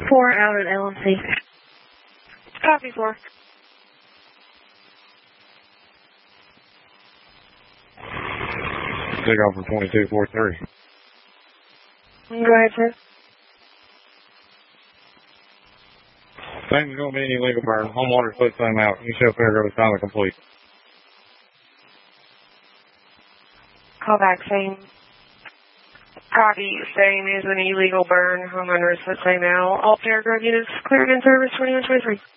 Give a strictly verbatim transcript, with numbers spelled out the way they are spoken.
Four out at L M C. Copy, four. Take off from twenty-two forty-three. Go ahead, sir. Same going to be any legal burn. Homeowner's put same out. You show fair goes time complete. Call back, same. Copy, same is an illegal burn. Homeowners put same out. All Fairgrove units cleared in service twenty-one twenty-three.